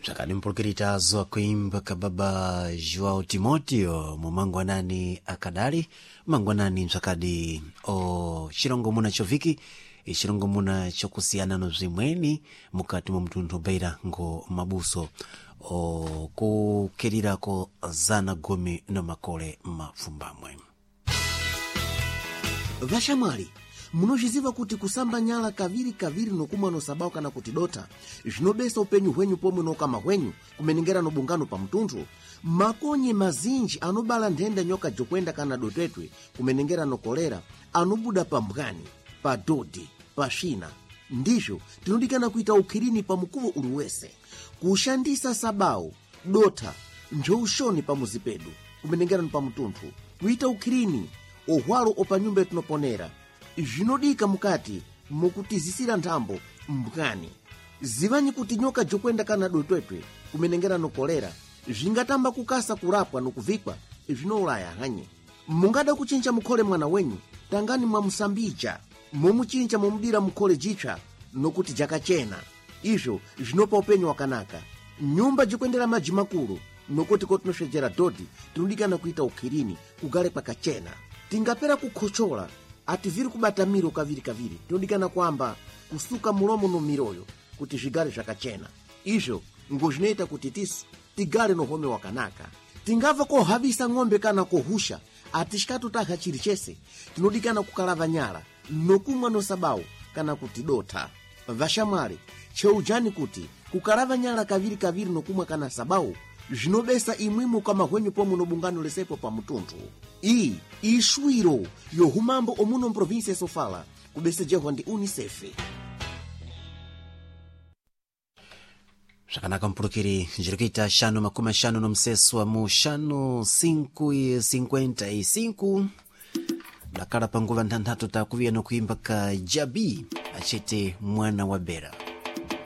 Msakani mpulukiritazo kuimba kababa Joao Timoteo mumangwanani akadali mangwanani msakadi o chirongo muna choviki chirongo muna chokusiyana no zimweni mukati mu mtundu beira ngo mabuso o kukirirako zana gumi no makole mafumbamwe. Vashamwali munozviziva kuti kusamba nyala kaviri nokumwa nosabao kana kuti dota zvinobesa upenyu hwenyu pomwe nokama hwenyu kumenengera nobungano pa mtundu. Makonye mazinji anobala ndenda nyoka jokwenda kana dotetwe kumenengera nokolera anobuda pa mbwani, pa dodi, pa shina. Ndizvo tinodikana kuita ukhirini pa mukuvo uliwese kushandisa sabao dota njoushoni pa muzipedu kumenengera pa mtundu kuita ukhirini ohwalo opa nyumba tunoponera zvinodika mukati mukutizisira nthambo mbwani. Zivanyi kuti nyoka jokwenda kana dotwetwe kumenengera nokolera zvingatamba kukasa kurapwa nokuvikwa zvinoulaya hanye. Mungada kuchinja mukhole mwana wenyu tangani mwamusambija momuchinja momudira mukhole jitsva nokuti jakachena. Izvo zvinopa upenyu wakanaka. Nyumba jikwendera maji makulu nokuti kotinosvedzera dodi tinodikana kuita ukhirini kugale pakachena. Tingapera kukhochola ativiri kubata miro kaviri tinodikana kwamba kusuka mulomo no miroyo kuti zvigale zvakachena. Izvo ngozvinoita kuti tisu tigale nohome wakanaka. Tingava kohavisa ng'ombe kana kohusha atishikatutaha chiri chese tinodikana kukalava nyala nokumwa nosabao kana kuti dota. Vashamwali cheujani kuti kukalava nyala kaviri nokumwa kana sabao zvinobesa imwimu kama hwenyu pomwe nobungano lesepo pa mtundu. Iyi ishwiro yohumambo omuno mprovinsia Sofala kubesejehwa ndi UNICEF. Zvakanaka mpulukiri njirikuita shanu makumi shanu no mseso wa mu shanu 5:55 dakala panguva nthanthatu takuviya nokuimba ka Jabi achete mwana wa Bera.